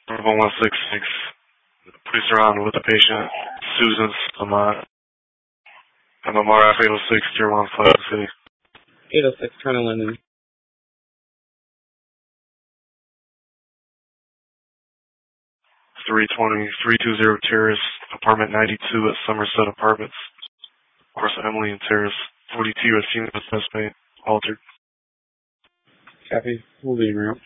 166. Police are on with the patient, Susan Samad. MMR F 806, Tier 1, Flight City. 806, Colonel Linden. 320 Terrace, Apartment 92 at Somerset Apartments. Of course, Emily and Terrace. 42 at female suspect, altered. Copy. We'll be around.